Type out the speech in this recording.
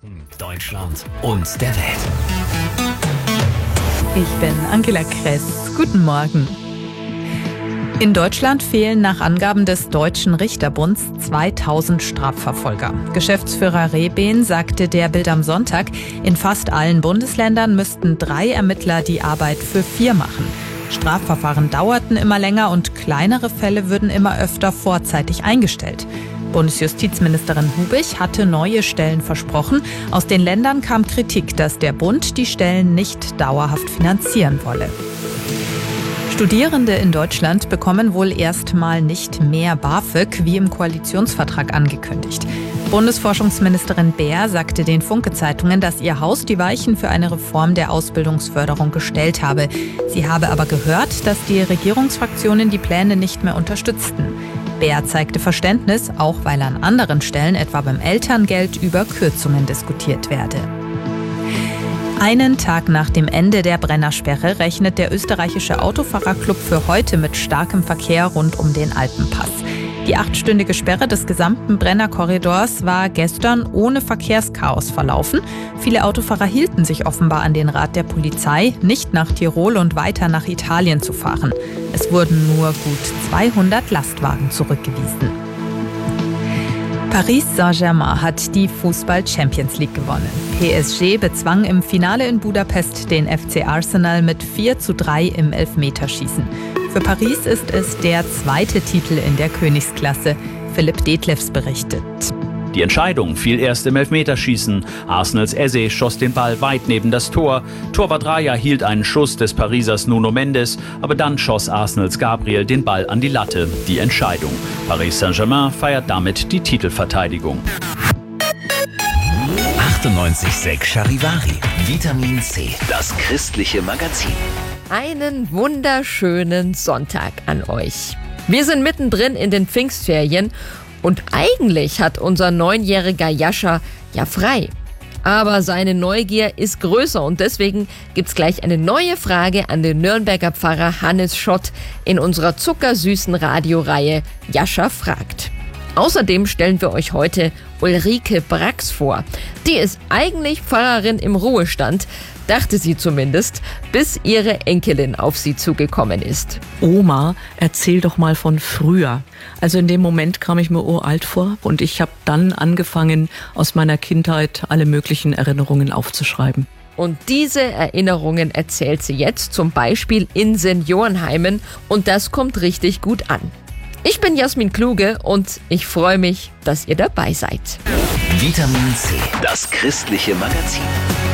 Deutschland und der Welt. Ich bin Angela Kress. Guten Morgen. In Deutschland fehlen nach Angaben des Deutschen Richterbunds 2000 Strafverfolger. Geschäftsführer Rehben sagte der Bild am Sonntag, in fast allen Bundesländern müssten 3 Ermittler die Arbeit für 4 machen. Strafverfahren dauerten immer länger und kleinere Fälle würden immer öfter vorzeitig eingestellt. Bundesjustizministerin Hubich hatte neue Stellen versprochen. Aus den Ländern kam Kritik, dass der Bund die Stellen nicht dauerhaft finanzieren wolle. Studierende in Deutschland bekommen wohl erstmal nicht mehr BAföG, wie im Koalitionsvertrag angekündigt. Bundesforschungsministerin Baer sagte den Funke-Zeitungen, dass ihr Haus die Weichen für eine Reform der Ausbildungsförderung gestellt habe. Sie habe aber gehört, dass die Regierungsfraktionen die Pläne nicht mehr unterstützten. Baer zeigte Verständnis, auch weil an anderen Stellen, etwa beim Elterngeld, über Kürzungen diskutiert werde. Einen Tag nach dem Ende der Brennersperre rechnet der österreichische Autofahrerclub für heute mit starkem Verkehr rund um den Alpenpass. Die 8-stündige Sperre des gesamten Brennerkorridors war gestern ohne Verkehrschaos verlaufen. Viele Autofahrer hielten sich offenbar an den Rat der Polizei, nicht nach Tirol und weiter nach Italien zu fahren. Es wurden nur gut 200 Lastwagen zurückgewiesen. Paris Saint-Germain hat die Fußball-Champions League gewonnen. PSG bezwang im Finale in Budapest den FC Arsenal mit 4:3 im Elfmeterschießen. Für Paris ist es der 2. Titel in der Königsklasse. Philipp Detlefs berichtet. Die Entscheidung fiel erst im Elfmeterschießen. Arsenals Eze schoss den Ball weit neben das Tor. Torwart Raya hielt einen Schuss des Parisers Nuno Mendes, aber dann schoss Arsenals Gabriel den Ball an die Latte. Die Entscheidung. Paris Saint-Germain feiert damit die Titelverteidigung. 98,6 Charivari. Vitamin C. Das christliche Magazin. Einen wunderschönen Sonntag an euch. Wir sind mittendrin in den Pfingstferien und eigentlich hat unser 9-jähriger Jascha ja frei. Aber seine Neugier ist größer und deswegen gibt's gleich eine neue Frage an den Nürnberger Pfarrer Hannes Schott in unserer zuckersüßen Radioreihe Jascha fragt. Außerdem stellen wir euch heute Ulrike Brax vor. Die ist eigentlich Pfarrerin im Ruhestand, dachte sie zumindest, bis ihre Enkelin auf sie zugekommen ist. Oma, erzähl doch mal von früher. Also in dem Moment kam ich mir uralt vor und ich habe dann angefangen, aus meiner Kindheit alle möglichen Erinnerungen aufzuschreiben. Und diese Erinnerungen erzählt sie jetzt zum Beispiel in Seniorenheimen und das kommt richtig gut an. Ich bin Jasmin Kluge und ich freue mich, dass ihr dabei seid. Vitamin C. Das christliche Magazin.